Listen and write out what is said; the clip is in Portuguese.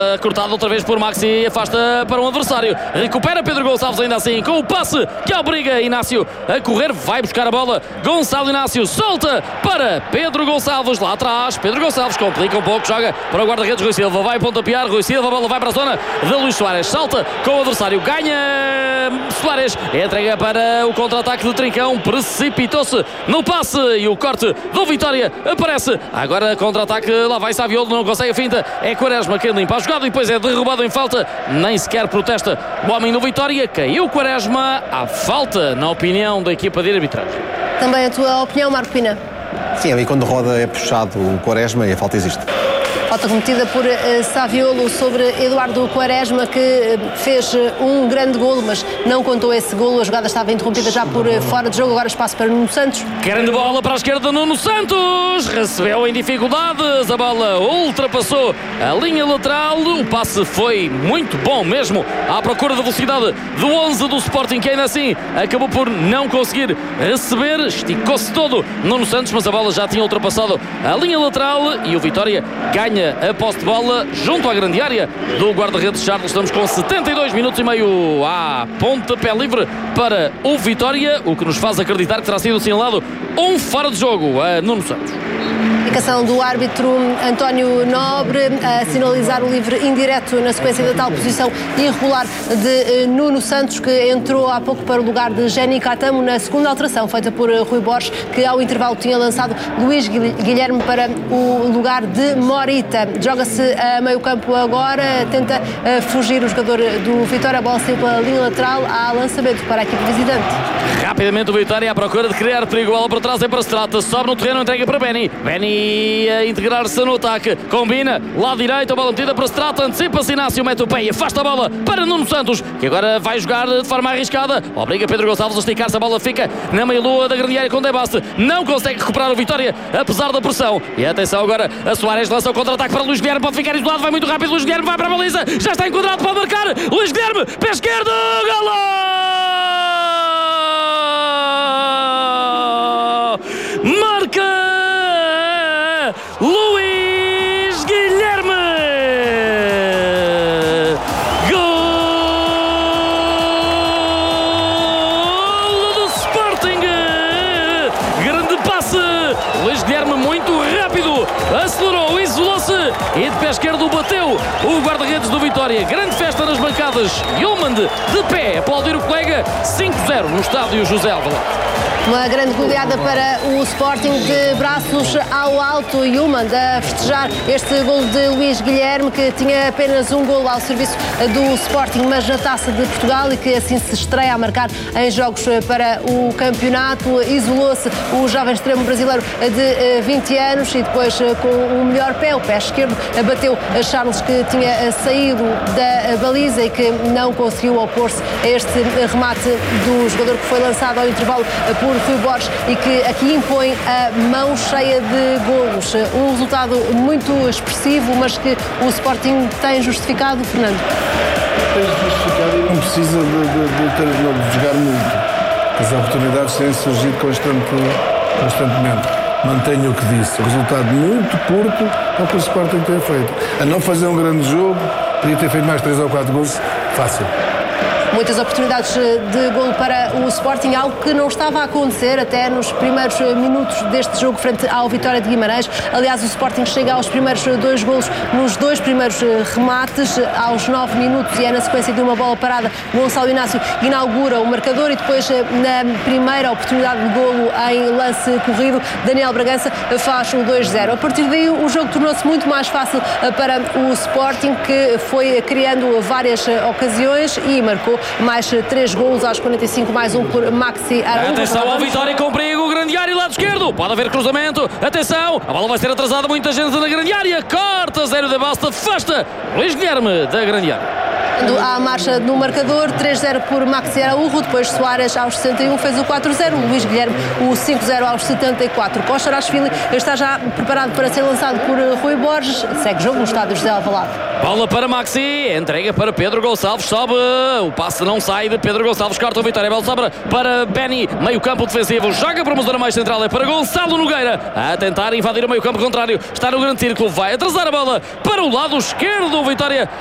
Cortado outra vez por Maxi, afasta para um adversário, recupera Pedro Gonçalves ainda assim, com o passe que obriga Inácio a correr, vai buscar a bola, Gonçalo Inácio solta para Pedro Gonçalves, lá atrás, Pedro Gonçalves complica um pouco, joga para o guarda-redes Rui Silva, vai pontapear, Rui Silva, a bola vai para a zona de Luís Soares, salta com o adversário, ganha Soares, entrega para o contra-ataque de Trincão, precipitou-se no passe e o corte do Vitória aparece, agora contra-ataque, lá vai Saviolo, não consegue a finta, é Quaresma que limpa a jogada e depois é derrubado em falta, nem sequer protesta o homem do Vitória, caiu Quaresma à falta, na opinião da equipa de arbitragem. Também a tua opinião, Marco Pina? Sim, ali quando roda é puxado o Quaresma e a falta existe. Falta cometida por Saviolo sobre Eduardo Quaresma, que fez um grande golo, mas não contou esse golo. A jogada estava interrompida já por fora de jogo. Agora espaço para Nuno Santos. Grande bola para a esquerda, Nuno Santos recebeu em dificuldades, a bola ultrapassou a linha lateral, o passe foi muito bom mesmo, à procura da velocidade do 11 do Sporting, que ainda assim acabou por não conseguir receber, esticou-se todo Nuno Santos, mas a bola já tinha ultrapassado a linha lateral e o Vitória ganha a posse de bola junto à grande área do guarda-redes Charles. Estamos com 72 minutos e meio à pontapé livre para o Vitória, o que nos faz acreditar que terá sido assinalado um fora de jogo a Nuno Santos. Indicação do árbitro António Nobre a sinalizar o livre indireto na sequência da tal posição irregular de Nuno Santos, que entrou há pouco para o lugar de Jenny Catamo na segunda alteração feita por Rui Borges, que ao intervalo tinha lançado Luís Guilherme para o lugar de Morita. Joga-se a meio campo agora, tenta fugir o jogador do Vitória, a bola saiu pela linha lateral, há lançamento para a equipe visitante. Rapidamente o Vitória à procura de criar perigo, bola para trás, é para Strata, sobe no terreno, entrega para Benny a integrar-se no ataque, combina, lado direito, a bola metida para Strata, antecipa-se Inácio, mete o pé e afasta a bola para Nuno Santos, que agora vai jogar de forma arriscada, obriga Pedro Gonçalves a esticar-se, a bola fica na meia-lua da grande área com Debaste, não consegue recuperar o Vitória, apesar da pressão, e atenção agora, a Soares lança o contra-ataque para Luís Guilherme, pode ficar isolado, vai muito rápido, Luís Guilherme vai para a baliza, já está enquadrado, pode marcar, Luís Guilherme, pé esquerdo, golo! Marca Luís Guilherme, golo do Sporting, grande passe, Luís Guilherme muito rápido, acelerou, isolou-se e de pé esquerdo bateu o guarda-redes do Vitória. Grande festa nas bancadas, Yeoman de pé, aplaudir o colega, 5-0 no estádio José Alvalade. Uma grande goleada para o Sporting, de braços ao alto, Yeoman a festejar este golo de Luís Guilherme, que tinha apenas um golo ao serviço do Sporting, mas na Taça de Portugal, e que assim se estreia a marcar em jogos para o campeonato. Isolou-se o jovem extremo brasileiro de 20 anos e depois, com o melhor pé, o pé esquerdo, bateu a Charles, que tinha saído da baliza e que não conseguiu opor-se a este remate do jogador, que foi lançado ao intervalo por Rui Borges e que aqui impõe a mão cheia de golos. Um resultado muito expressivo, mas que o Sporting tem justificado, Fernando. Tem justificado e não precisa de jogar muito. As oportunidades têm surgido constantemente. Mantenho o que disse. O resultado muito curto é o que o Sporting tem feito. A não fazer um grande jogo, podia ter feito mais 3 ou 4 gols fácil. Muitas oportunidades de golo para o Sporting, algo que não estava a acontecer até nos primeiros minutos deste jogo frente ao Vitória de Guimarães. Aliás, o Sporting chega aos primeiros 2 golos nos 2 primeiros remates, aos 9 minutos, e é na sequência de uma bola parada. Gonçalo Inácio inaugura o marcador e depois, na primeira oportunidade de golo em lance corrido, Daniel Bragança faz o 2-0. A partir daí o jogo tornou-se muito mais fácil para o Sporting, que foi criando várias ocasiões e marcou mais 3 golos aos 45, mais um por Maxi Araújo. Atenção ao Vitória com perigo, grande área, lado esquerdo, pode haver cruzamento, atenção, a bola vai ser atrasada, muita gente na grande área, corta, 0 de basta, afasta Luís Guilherme da grande área. Voltando à marcha no marcador, 3-0 por Maxi Araújo, depois Soares aos 61 fez o 4-0, Luís Guilherme o 5-0 aos 74. Košarashvili está já preparado para ser lançado por Rui Borges, segue jogo no estádio José Alvalade. Bola para Maxi, entrega para Pedro Gonçalves, sobe, o passe não sai de Pedro Gonçalves, corta o Vitória, bola sobra para Benny, meio campo defensivo, joga para uma zona mais central, é para Gonçalo Nogueira, a tentar invadir o meio campo contrário, está no grande círculo, vai atrasar a bola para o lado esquerdo do Vitória.